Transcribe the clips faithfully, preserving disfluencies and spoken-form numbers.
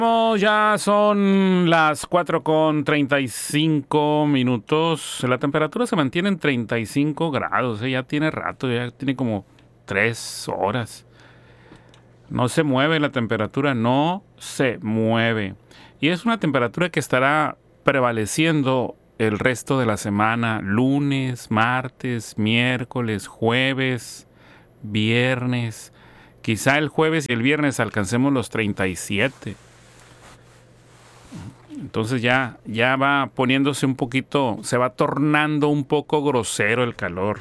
Ya son las cuatro con treinta y cinco minutos. La temperatura se mantiene en treinta y cinco grados. ¿eh? Ya tiene rato, ya tiene como tres horas. No se mueve la temperatura, no se mueve. Y es una temperatura que estará prevaleciendo el resto de la semana. Lunes, martes, miércoles, jueves, viernes. Quizá el jueves y el viernes alcancemos los treinta y siete. Entonces ya, ya va poniéndose un poquito, se va tornando un poco grosero el calor.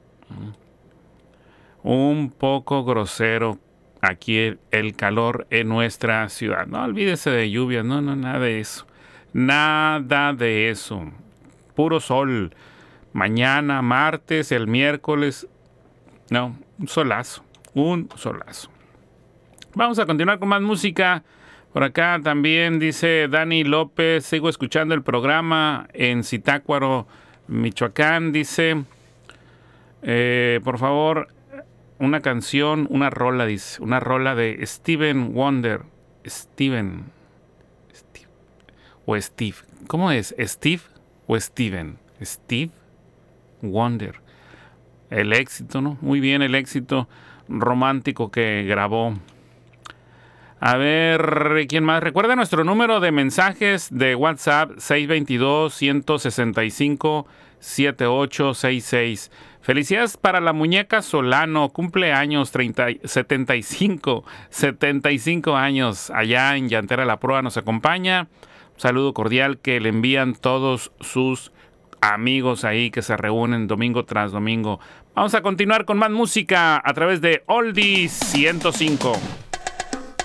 Un poco grosero aquí el, el calor en nuestra ciudad. No olvídese de lluvias, no, no, nada de eso. Nada de eso. Puro sol. Mañana, martes, el miércoles. No, un solazo. Un solazo. Vamos a continuar con más música. Por acá también dice Dani López, sigo escuchando el programa en Zitácuaro, Michoacán. Dice, eh, por favor, una canción, una rola, dice, una rola de Steven Wonder. Steven. Steve, o Steve. ¿Cómo es? ¿Steve o Steven? Steve Wonder. El éxito, ¿no? Muy bien, el éxito romántico que grabó. A ver, ¿quién más? Recuerda nuestro número de mensajes de WhatsApp seis dos dos, uno seis cinco, siete ocho seis seis. Felicidades para la muñeca Solano, cumpleaños treinta, setenta y cinco, setenta y cinco años allá en Llantera La Proa nos acompaña. Un saludo cordial que le envían todos sus amigos ahí que se reúnen domingo tras domingo. Vamos a continuar con más música a través de Oldies ciento cinco.